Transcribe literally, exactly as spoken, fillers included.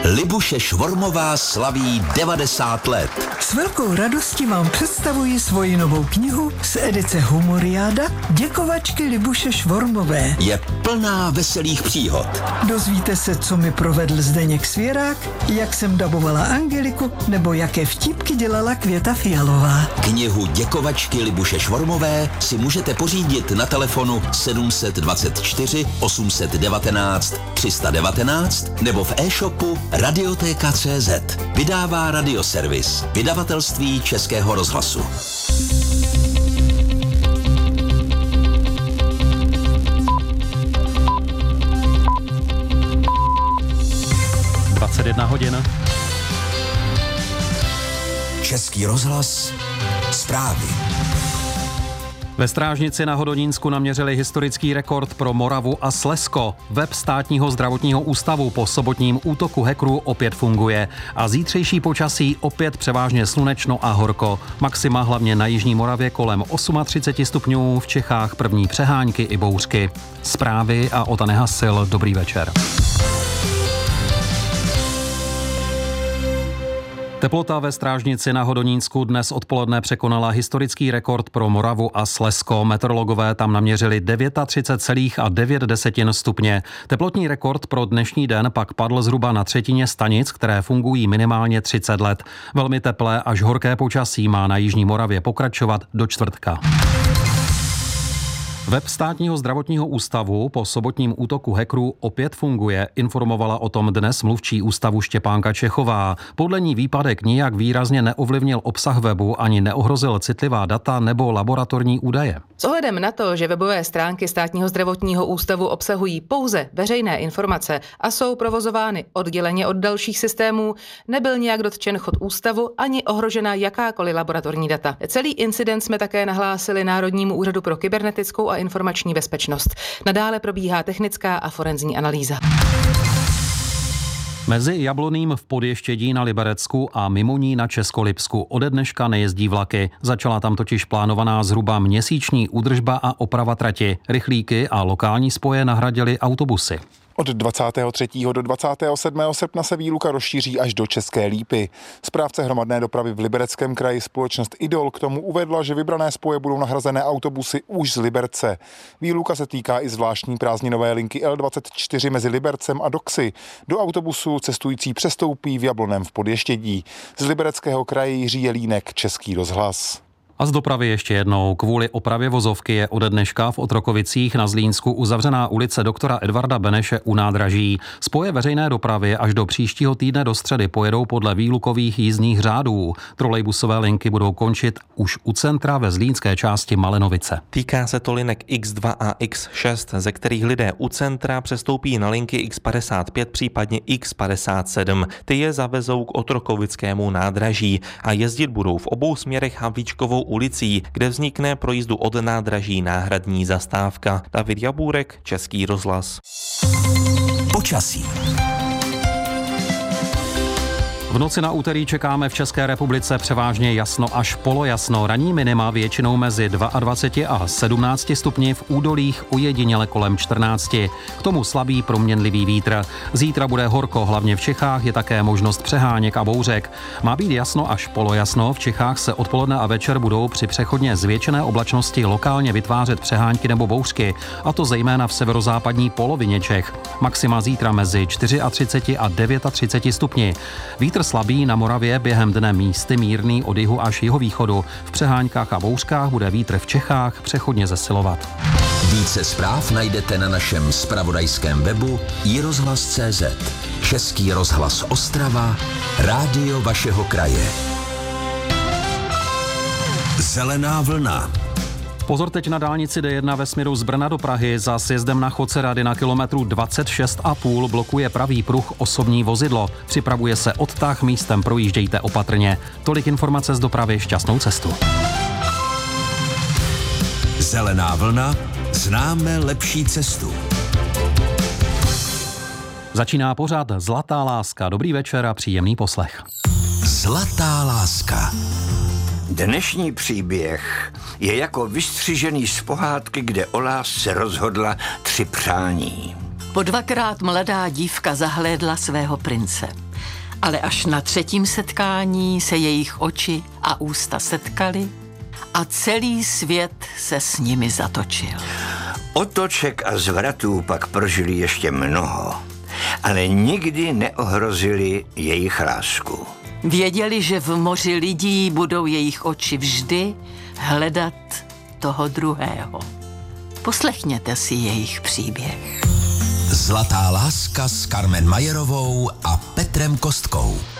Libuše Švormová slaví devadesát let. S velkou radostí vám představuji svoji novou knihu z edice Humoriáda Děkovačky Libuše Švormové. Je plná veselých příhod. Dozvíte se, co mi provedl Zdeněk Svěrák, jak jsem dabovala Angeliku, nebo jaké vtípky dělala Květa Fialová. Knihu Děkovačky Libuše Švormové si můžete pořídit na telefonu sedm dvacet čtyři osm devatenáct tři sta devatenáct nebo v e-shopu Radiotéka tečka cé zet. Vydává Radioservis, vydavatelství Českého rozhlasu. dvacet jedna hodin. Český rozhlas, zprávy. Ve Strážnici na Hodonínsku naměřili historický rekord pro Moravu a Slezsko. Web Státního zdravotního ústavu po sobotním útoku hackerů opět funguje a zítřejší počasí opět převážně slunečno a horko. Maxima hlavně na jižní Moravě kolem třicet osm stupňů, v Čechách první přehánky i bouřky. Zprávy a Ota Nehasil, dobrý večer. Teplota ve Strážnici na Hodonínsku dnes odpoledne překonala historický rekord pro Moravu a Slezsko. Meteorologové tam naměřili třicet devět celá devět stupně. Teplotní rekord pro dnešní den pak padl zhruba na třetině stanic, které fungují minimálně třicet let. Velmi teplé až horké počasí má na jižní Moravě pokračovat do čtvrtka. Web Státního zdravotního ústavu po sobotním útoku hackerů opět funguje, informovala o tom dnes mluvčí ústavu Štěpánka Čechová. Podle ní výpadek nijak výrazně neovlivnil obsah webu ani neohrozil citlivá data nebo laboratorní údaje. S ohledem na to, že webové stránky Státního zdravotního ústavu obsahují pouze veřejné informace a jsou provozovány odděleně od dalších systémů, nebyl nijak dotčen chod ústavu ani ohrožena jakákoliv laboratorní data. Celý incident jsme také nahlásili Národnímu úřadu pro kybernetickou a informační bezpečnost. Nadále probíhá technická a forenzní analýza. Mezi Jabloným v Podještědí na Liberecku a mimo ní na Českolipsku ode dneška nejezdí vlaky. Začala tam totiž plánovaná zhruba měsíční údržba a oprava trati. Rychlíky a lokální spoje nahradily autobusy. Od dvacátého třetího do dvacátého sedmého srpna se výluka rozšíří až do České Lípy. Správce hromadné dopravy v Libereckém kraji společnost Idol k tomu uvedla, že vybrané spoje budou nahrazené autobusy už z Liberce. Výluka se týká i zvláštní prázdninové linky el dvacet čtyři mezi Libercem a Doxy. Do autobusu cestující přestoupí v Jablonném v Podještědí. Z Libereckého kraje Jiří Jelínek, Český rozhlas. A z dopravy ještě jednou. Kvůli opravě vozovky je ode dneška v Otrokovicích na Zlínsku uzavřená ulice doktora Edvarda Beneše u nádraží. Spoje veřejné dopravy až do příštího týdne do středy pojedou podle výlukových jízdních řádů. Trolejbusové linky budou končit už u centra ve zlínské části Malenovice. Týká se to linek iks dva a iks šest, ze kterých lidé u centra přestoupí na linky iks padesát pět, případně iks padesát sedm. Ty je zavezou k Otrokovickému nádraží a jezdit budou v obou směrech Havlíčkovou ulicí, kde vznikne pro jízdu od nádraží náhradní zastávka. David Jabůrek, Český rozhlas. Počasí. V noci na úterý čekáme v České republice převážně jasno až polojasno. Ranní minima většinou mezi dvacet dva a sedmnáct stupni, v údolích ojediněle kolem čtrnáct. K tomu slabý proměnlivý vítr. Zítra bude horko, hlavně v Čechách je také možnost přeháněk a bouřek. Má být jasno až polojasno, v Čechách se odpoledne a večer budou při přechodně zvětšené oblačnosti lokálně vytvářet přehánky nebo bouřky, a to zejména v severozápadní polovině Čech. Maxima zítra mezi třicet čtyři a třicet devět stupni. Vítr slabý na Moravě, během dne místy mírný od jihu až jihovýchodu. V přeháňkách a bouřkách bude vítr v Čechách přechodně zesilovat. Více zpráv najdete na našem zpravodajském webu i rozhlas tečka cé zet. Český rozhlas Ostrava, rádio vašeho kraje. Zelená vlna. Pozor teď na dálnici dé jedna ve směru z Brna do Prahy. Za sjezdem na Chodce Rady na kilometru dvacet šest a půl blokuje pravý pruh osobní vozidlo. Připravuje se odtah, místem projíždějte opatrně. Tolik informace z dopravy, šťastnou cestu. Zelená vlna, známe lepší cestu. Začíná pořad Zlatá láska. Dobrý večer a příjemný poslech. Zlatá láska. Dnešní příběh je jako vystřižený z pohádky, kde o lásce rozhodla tři přání. Po dvakrát mladá dívka zahlédla svého prince. Ale až na třetím setkání se jejich oči a ústa setkaly a celý svět se s nimi zatočil. Otoček a zvratů pak prožili ještě mnoho, ale nikdy neohrozili jejich lásku. Věděli, že v moři lidí budou jejich oči vždy hledat toho druhého. Poslechněte si jejich příběh. Zlatá láska s Carmen Majerovou a Petrem Kostkou.